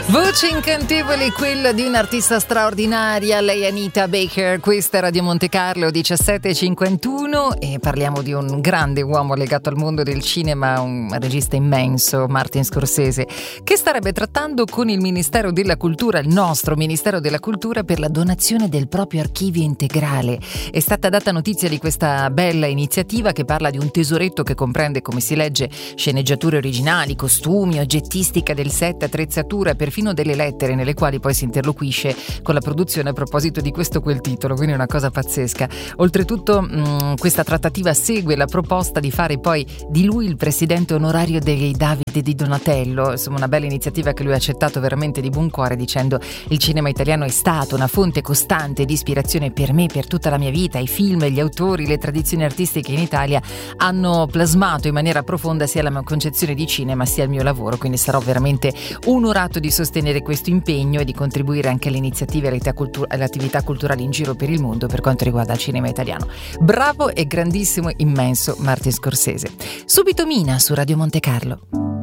Voce incantevole, quella di un'artista straordinaria, lei è Anita Baker. Questa è Radio Monte Carlo 17:51 e parliamo di un grande uomo legato al mondo del cinema, un regista immenso, Martin Scorsese, che starebbe trattando con il Ministero della Cultura, il nostro Ministero della Cultura, per la donazione del proprio archivio integrale. È stata data notizia di questa bella iniziativa che parla di un tesoretto che comprende, come si legge, sceneggiature originali, costumi, oggettistica del set, attrezzatura, perfino delle lettere nelle quali poi si interloquisce con la produzione a proposito di questo o quel titolo, quindi è una cosa pazzesca. Oltretutto questa trattativa segue la proposta di fare poi di lui il presidente onorario dei Davide di Donatello, insomma una bella iniziativa che lui ha accettato veramente di buon cuore, dicendo: il cinema italiano è stato una fonte costante di ispirazione per me, per tutta la mia vita. I film, gli autori, le tradizioni artistiche in Italia hanno plasmato in maniera profonda sia la mia concezione di cinema sia il mio lavoro, quindi sarò veramente onorato di sostenere questo impegno e di contribuire anche alle iniziative e alle attività culturali in giro per il mondo per quanto riguarda il cinema italiano. Bravo e grandissimo, immenso Martin Scorsese. Subito Mina su Radio Monte Carlo.